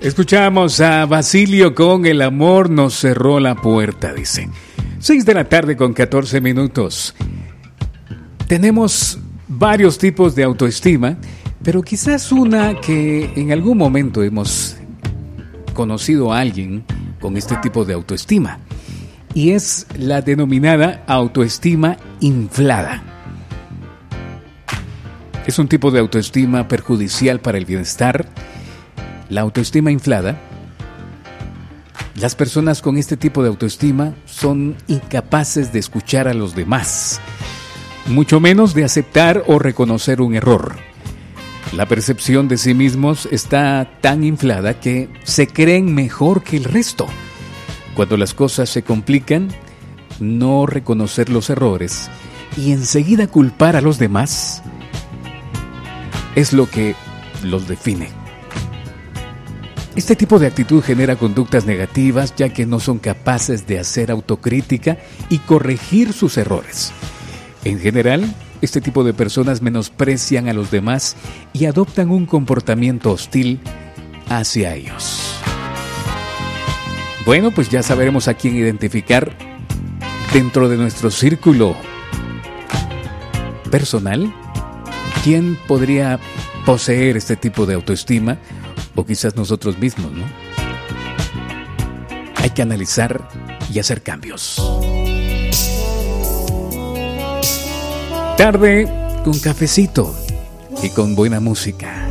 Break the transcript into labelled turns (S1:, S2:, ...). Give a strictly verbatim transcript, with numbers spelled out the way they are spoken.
S1: Escuchamos a Basilio con El amor nos cerró la puerta, dice. seis de la tarde con catorce minutos. Tenemos varios tipos de autoestima, pero quizás una que en algún momento hemos conocido a alguien con este tipo de autoestima, y es la denominada autoestima inflada. Es un tipo de autoestima perjudicial para el bienestar. La autoestima inflada. Las personas con este tipo de autoestima son incapaces de escuchar a los demás, mucho menos de aceptar o reconocer un error. La percepción de sí mismos está tan inflada que se creen mejor que el resto. Cuando las cosas se complican, no reconocer los errores y enseguida culpar a los demás es lo que los define. Este tipo de actitud genera conductas negativas, ya que no son capaces de hacer autocrítica y corregir sus errores. En general, este tipo de personas menosprecian a los demás y adoptan un comportamiento hostil hacia ellos. Bueno, pues ya sabremos a quién identificar dentro de nuestro círculo personal. ¿Quién podría poseer este tipo de autoestima? O quizás nosotros mismos, ¿no? Hay que analizar y hacer cambios. Tarde con cafecito y con buena música.